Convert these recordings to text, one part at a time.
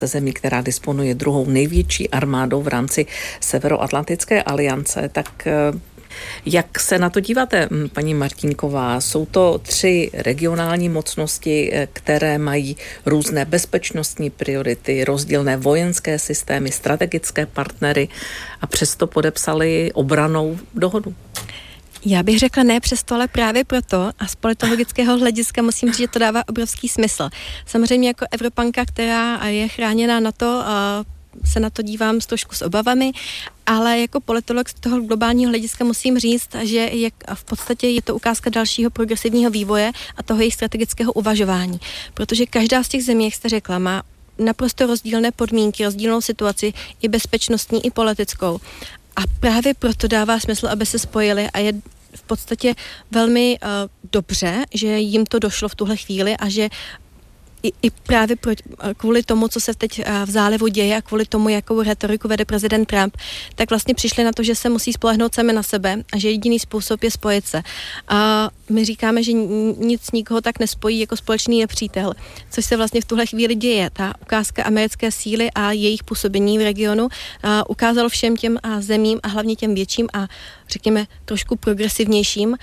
zemí, která disponuje druhou největší armádou v rámci Severoatlantické aliance, tak jak se na to díváte, paní Martinková? Jsou to 3 regionální mocnosti, které mají různé bezpečnostní priority, rozdílné vojenské systémy, strategické partnery a přesto podepsali obrannou dohodu. Já bych řekla ne přesto, ale právě proto a z politologického hlediska musím říct, že to dává obrovský smysl. Samozřejmě jako Evropanka, která je chráněná na to, se na to dívám trošku s obavami, ale jako politolog z toho globálního hlediska musím říct, že v podstatě je to ukázka dalšího progresivního vývoje a toho jejich strategického uvažování. Protože každá z těch zemí, jak jste řekla, má naprosto rozdílné podmínky, rozdílnou situaci, i bezpečnostní, i politickou. A právě proto dává smysl, aby se spojili a je v podstatě velmi dobře, že jim to došlo v tuhle chvíli a že i právě kvůli tomu, co se teď v zálivu děje a kvůli tomu, jakou retoriku vede prezident Trump, tak vlastně přišli na to, že se musí spolehnout sami na sebe a že jediný způsob je spojit se. A my říkáme, že nic nikoho tak nespojí jako společný nepřítel, což se vlastně v tuhle chvíli děje. Ta ukázka americké síly a jejich působení v regionu ukázalo všem těm zemím a hlavně těm větším a řekněme trošku progresivnějším,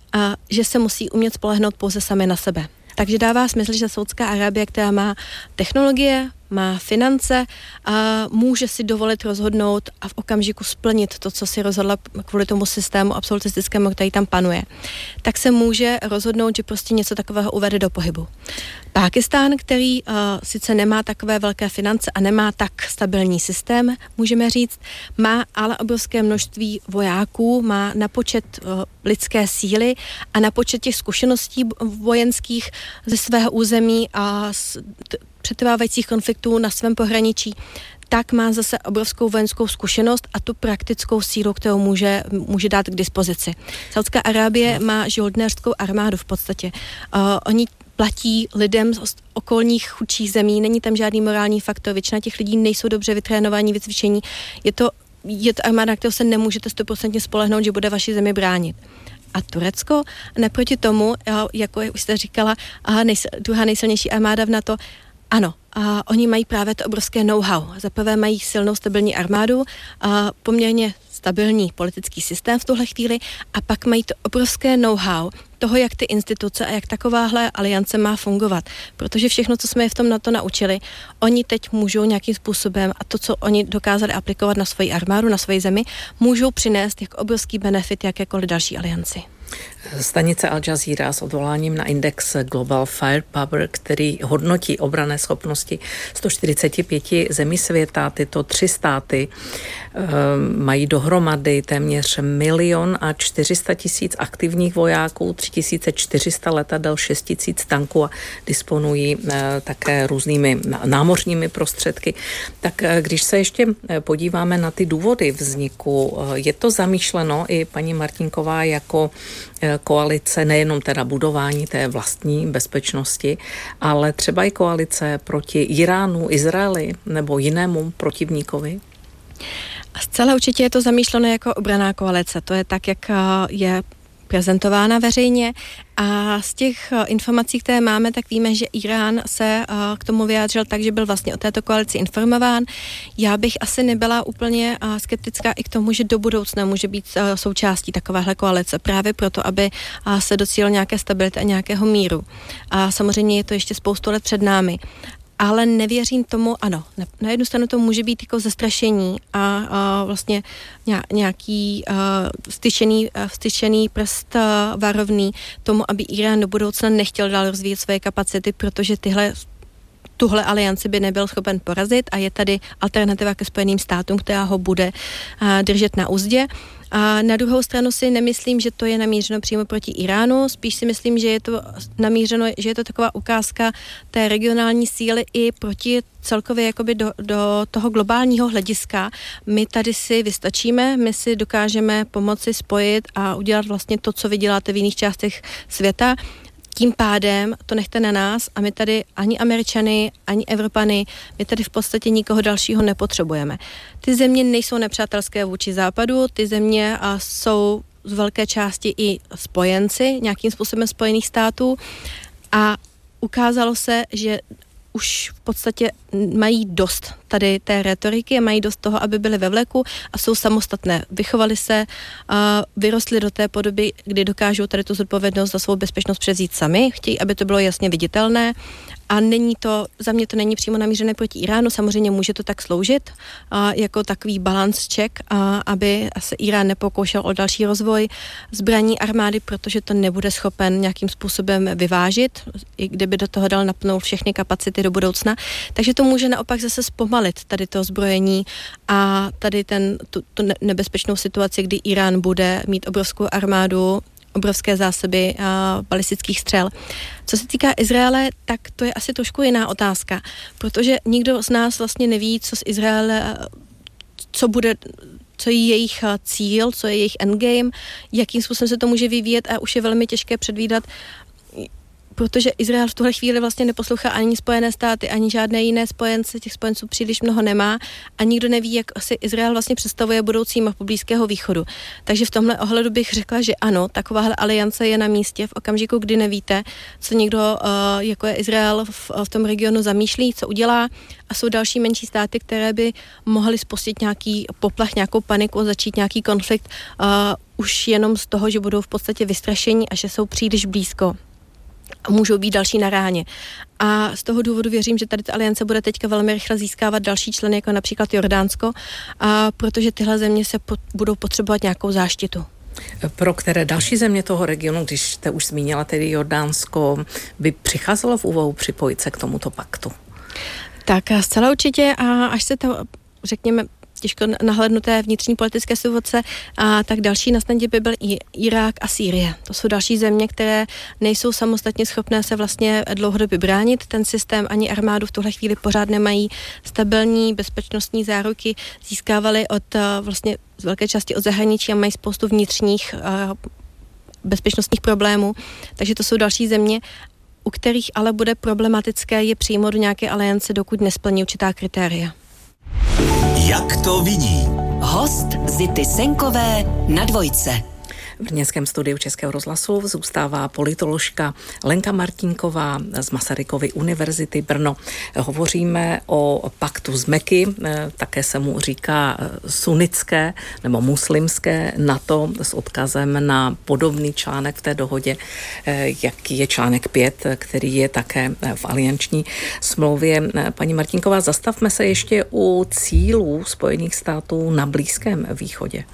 že se musí umět spolehnout pouze sami na sebe. Takže dává smysl, že Saudská Arábie, která má technologie, má finance a může si dovolit rozhodnout a v okamžiku splnit to, co si rozhodla kvůli tomu systému absolutistickému, který tam panuje, tak se může rozhodnout, že prostě něco takového uvede do pohybu. Pákistán, který sice nemá takové velké finance a nemá tak stabilní systém, můžeme říct, má ale obrovské množství vojáků, má na počet lidské síly a na počet těch zkušeností vojenských ze svého území a přetrvávajících konfliktů na svém pohraničí, tak má zase obrovskou vojenskou zkušenost a tu praktickou sílu, kterou může dát k dispozici. Saudská Arábie má žoldnéřskou armádu v podstatě. Oni platí lidem z okolních chudších zemí, není tam žádný morální faktor, většina těch lidí nejsou dobře vytrénovaní, vycvičení. Je to armáda, kterou se nemůžete 100% spolehnout, že bude vaši zemi bránit. A Turecko naproti tomu, jako už jste říkala, druhá nejsilnější armáda v NATO, ano, a oni mají právě to obrovské know-how. Za prvé mají silnou stabilní armádu, a poměrně stabilní politický systém v tuhle chvíli a pak mají to obrovské know-how toho, jak ty instituce a jak takováhle aliance má fungovat. Protože všechno, co jsme je v tom NATO naučili, oni teď můžou nějakým způsobem a to, co oni dokázali aplikovat na svoji armádu, na svoji zemi, můžou přinést jako obrovský benefit jakékoliv další alianci. Stanice Al Jazeera s odvoláním na index Global Firepower, který hodnotí obranné schopnosti 145 zemí světa. Tyto 3 státy mají dohromady téměř 1 400 000 aktivních vojáků, 3400 letadel, 6 000 tanků a disponují také různými námořními prostředky. Tak když se ještě podíváme na ty důvody vzniku, je to zamýšleno i paní Martinková jako koalice, nejenom teda budování té vlastní bezpečnosti, ale třeba i koalice proti Iránu, Izraeli nebo jinému protivníkovi? Zcela určitě je to zamýšleno jako obranná koalice. To je tak, jak je prezentována veřejně a z těch informací, které máme, tak víme, že Irán se k tomu vyjádřil tak, že byl vlastně o této koalici informován. Já bych asi nebyla úplně skeptická i k tomu, že do budoucna může být součástí takovéhle koalice, právě proto, aby se docílil nějaké stability a nějakého míru. A samozřejmě je to ještě spoustu let před námi. Ale nevěřím tomu, ano, na jednu stranu to může být jako zastrašení a vlastně nějaký styčený prst varovný tomu, aby Irán do budoucna nechtěl dál rozvíjet své kapacity, protože tuhle alianci by nebyl schopen porazit a je tady alternativa ke Spojeným státům, která ho bude držet na uzdě. A na druhou stranu si nemyslím, že to je namířeno přímo proti Iránu, spíš si myslím, že je to namířeno, že je to taková ukázka té regionální síly i proti celkově jakoby do toho globálního hlediska. My tady si vystačíme, my si dokážeme pomoci spojit a udělat vlastně to, co vy děláte v jiných částech světa. Tím pádem to nechte na nás a my tady ani Američany, ani Evropany, my tady v podstatě nikoho dalšího nepotřebujeme. Ty země nejsou nepřátelské vůči západu, ty země jsou z velké části i spojenci, nějakým způsobem Spojených států a ukázalo se, že už v podstatě mají dost tady té retoriky a mají dost toho, aby byly ve vleku a jsou samostatné. Vychovali se, vyrostli do té podoby, kdy dokážou tady tu zodpovědnost za svou bezpečnost převzít sami, chtějí, aby to bylo jasně viditelné. A není to, za mě to není přímo namířené proti Iránu, samozřejmě může to tak sloužit jako takový balance check, aby se Irán nepokoušel o další rozvoj zbraní armády, protože to nebude schopen nějakým způsobem vyvážit, i kdyby do toho dal napnout všechny kapacity do budoucna. Takže to může naopak zase zpomalit tady to zbrojení a tady tu nebezpečnou situaci, kdy Irán bude mít obrovskou armádu, obrovské zásoby balistických střel. Co se týká Izraele, tak to je asi trošku jiná otázka, protože nikdo z nás vlastně neví, co z Izraele, co je jejich cíl, co je jejich endgame, jakým způsobem se to může vyvíjet a už je velmi těžké předvídat, protože Izrael v tuhle chvíli vlastně neposlouchá ani Spojené státy, ani žádné jiné spojence, těch spojenců příliš mnoho nemá a nikdo neví, jak asi Izrael vlastně představuje budoucí mapu Blízkého východu. Takže v tomhle ohledu bych řekla, že ano, takováhle aliance je na místě v okamžiku, kdy nevíte, co někdo, jako je Izrael, v tom regionu zamýšlí, co udělá a jsou další menší státy, které by mohly spustit nějaký poplach, nějakou paniku a začít nějaký konflikt už jenom z toho, že budou v podstatě vystrašení a že jsou příliš blízko. A můžou být další na ráně. A z toho důvodu věřím, že tady ta aliance bude teďka velmi rychle získávat další členy, jako například Jordánsko, protože tyhle země se budou potřebovat nějakou záštitu. Pro které další země toho regionu, když jste už zmínila tedy Jordánsko, by přicházelo v úvahu připojit se k tomuto paktu? Tak zcela určitě a až se to, řekněme, těžko nahlédnuté vnitřní politické situace, tak další na snadě by byl i Irák a Sýrie. To jsou další země, které nejsou samostatně schopné se vlastně dlouhodobě bránit. Ten systém ani armádu v tuhle chvíli pořád nemají stabilní bezpečnostní záruky, získávali vlastně z velké části od zahraničí a mají spoustu vnitřních bezpečnostních problémů. Takže to jsou další země, u kterých ale bude problematické je přijmout do nějaké aliance, dokud nesplní určitá kritéria. Jak to vidí? Host Zity Senkové na Dvojce. V brněnském studiu Českého rozhlasu zůstává politoložka Lenka Martinková z Masarykovy univerzity Brno. Hovoříme o paktu z Meky, také se mu říká sunnické nebo muslimské NATO s odkazem na podobný článek v té dohodě, jaký je článek 5, který je také v alianční smlouvě. Paní Martinková, zastavme se ještě u cílů Spojených států na Blízkém východě.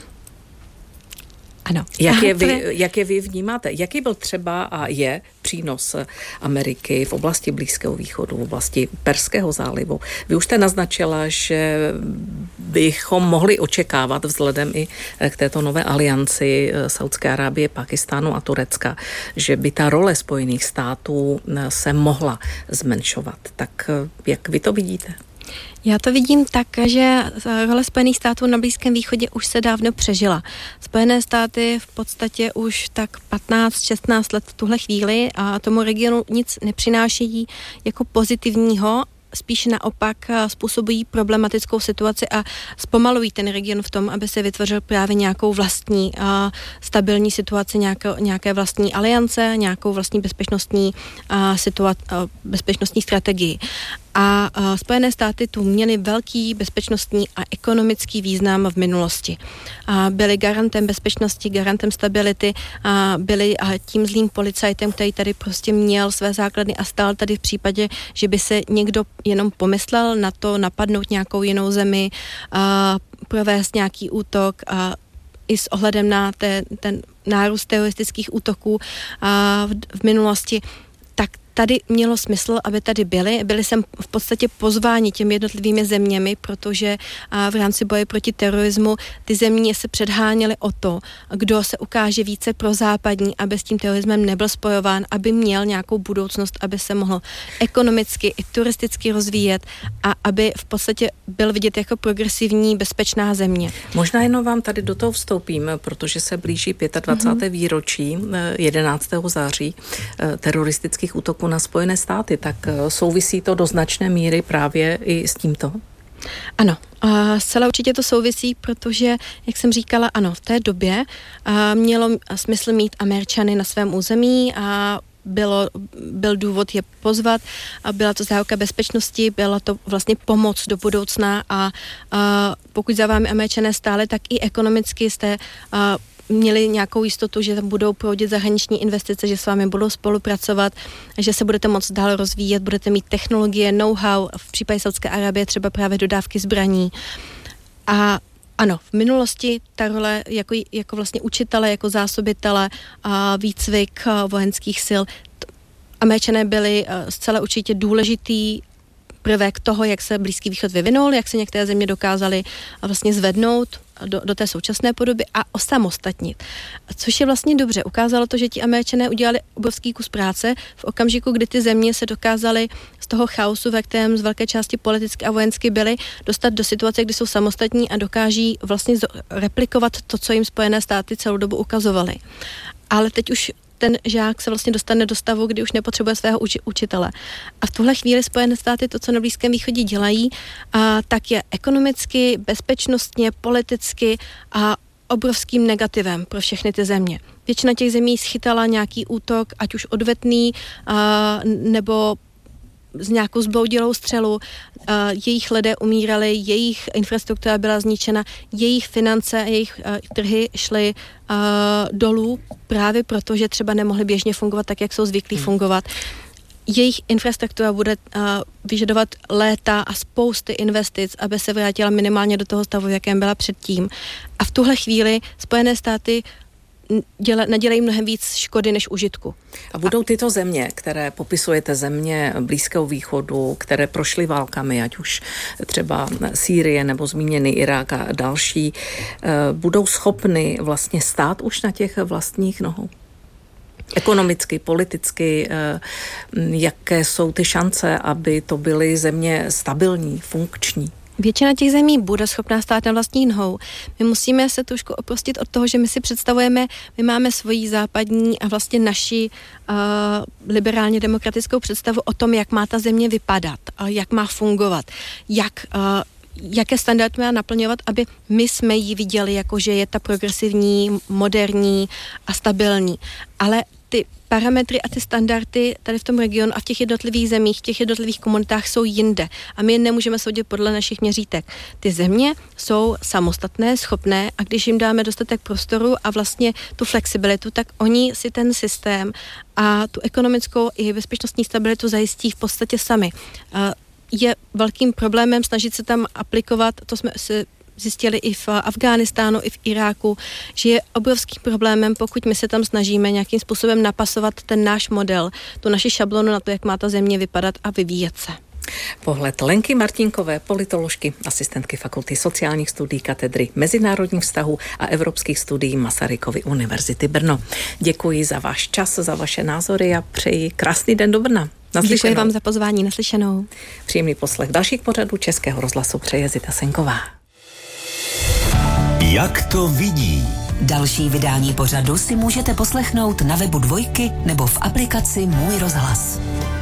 Ano. Jak je vy vnímáte? Jaký byl třeba a je přínos Ameriky v oblasti Blízkého východu, v oblasti Perského zálivu? Vy už jste naznačila, že bychom mohli očekávat vzhledem i k této nové alianci Saúdské Arábie, Pákistánu a Turecka, že by ta role Spojených států se mohla zmenšovat. Tak jak vy to vidíte? Já to vidím tak, že role Spojených států na Blízkém východě už se dávno přežila. Spojené státy v podstatě už tak 15-16 let v tuhle chvíli a tomu regionu nic nepřinášejí jako pozitivního, spíš naopak způsobují problematickou situaci a zpomalují ten region v tom, aby se vytvořil právě nějakou vlastní stabilní situaci, nějaké vlastní aliance, nějakou vlastní bezpečnostní strategii. A Spojené státy tu měly velký bezpečnostní a ekonomický význam v minulosti. Byly garantem bezpečnosti, garantem stability, byly tím zlým policajtem, který tady prostě měl své základny a stál tady v případě, že by se někdo jenom pomyslel na to napadnout nějakou jinou zemi, provést nějaký útok i s ohledem na ten nárůst teroristických útoků v minulosti, tak tady mělo smysl, aby tady byli sem v podstatě pozváni těmi jednotlivými zeměmi, protože v rámci boje proti terorismu ty země se předháněly o to, kdo se ukáže více prozápadní, aby s tím terorismem nebyl spojován, aby měl nějakou budoucnost, aby se mohl ekonomicky i turisticky rozvíjet a aby v podstatě byl vidět jako progresivní, bezpečná země. Možná jenom vám tady do toho vstoupím, protože se blíží 25. výročí 11. září teroristických útoků na Spojené státy, tak souvisí to do značné míry právě i s tímto? Ano, zcela určitě to souvisí, protože, jak jsem říkala, ano, v té době mělo smysl mít Američany na svém území a byl důvod je pozvat a byla to záruka bezpečnosti, byla to vlastně pomoc do budoucna a pokud za vámi Američané stále, tak i ekonomicky jste měli nějakou jistotu, že tam budou proudit zahraniční investice, že s vámi budou spolupracovat, že se budete moct dál rozvíjet, budete mít technologie, know-how, v případě Saudské Arábie třeba právě dodávky zbraní. A ano, v minulosti ta role jako vlastně učitele, jako zásobitele, výcvik vojenských sil, Američané byli zcela určitě důležitý prvek toho, jak se Blízký východ vyvinul, jak se některé země dokázaly vlastně zvednout do té současné podoby a osamostatnit. Což je vlastně dobře. Ukázalo to, že ti Američané udělali obrovský kus práce v okamžiku, kdy ty země se dokázaly z toho chaosu, ve kterém z velké části politicky a vojensky byly, dostat do situace, kdy jsou samostatní a dokáží vlastně replikovat to, co jim Spojené státy celou dobu ukazovaly. Ale teď už ten žák se vlastně dostane do stavu, kdy už nepotřebuje svého učitele. A v tuhle chvíli Spojené státy to, co na Blízkém východě dělají, tak je ekonomicky, bezpečnostně, politicky a obrovským negativem pro všechny ty země. Většina těch zemí schytala nějaký útok, ať už odvetný, nebo s nějakou zbloudilou střelu, jejich lidé umírali, jejich infrastruktura byla zničena, jejich finance, jejich trhy šly dolů právě proto, že třeba nemohly běžně fungovat tak, jak jsou zvyklí fungovat. Jejich infrastruktura bude vyžadovat léta a spousty investic, aby se vrátila minimálně do toho stavu, v jakém byla předtím. A v tuhle chvíli Spojené státy nadělají mnohem víc škody než užitku. A budou tyto země, které popisujete, země Blízkého východu, které prošly válkami, ať už třeba Sýrie nebo zmíněný Irák a další, budou schopny vlastně stát už na těch vlastních nohou? Ekonomicky, politicky, jaké jsou ty šance, aby to byly země stabilní, funkční? Většina těch zemí bude schopná stát na vlastní nohou. My musíme se trošku oprostit od toho, že my si představujeme, my máme svoji západní a vlastně naši liberálně demokratickou představu o tom, jak má ta země vypadat, jak má fungovat, jaké standardy má naplňovat, aby my jsme ji viděli, jako že je ta progresivní, moderní a stabilní. Ale ty parametry a ty standardy tady v tom regionu a v těch jednotlivých zemích, v těch jednotlivých komunitách jsou jinde. A my je nemůžeme soudit podle našich měřítek. Ty země jsou samostatné, schopné a když jim dáme dostatek prostoru a vlastně tu flexibilitu, tak oni si ten systém a tu ekonomickou i bezpečnostní stabilitu zajistí v podstatě sami. Je velkým problémem snažit se tam aplikovat, to jsme si zjistili i v Afghánistánu, i v Iráku, že je obrovským problémem, pokud my se tam snažíme nějakým způsobem napasovat ten náš model, tu naši šablonu na to, jak má ta země vypadat a vyvíjet se. Pohled Lenky Martinkové, politoložky, asistentky Fakulty sociálních studií katedry mezinárodních vztahů a evropských studií Masarykovy univerzity Brno. Děkuji za váš čas, za vaše názory a přeji krásný den do Brna. Naslyšenou. Děkuji vám za pozvání, naslyšenou. Příjemný poslech dalších pořadů Českého rozhlasu přeje Zita Senková. Jak to vidí? Další vydání pořadu si můžete poslechnout na webu Dvojky nebo v aplikaci Můj rozhlas.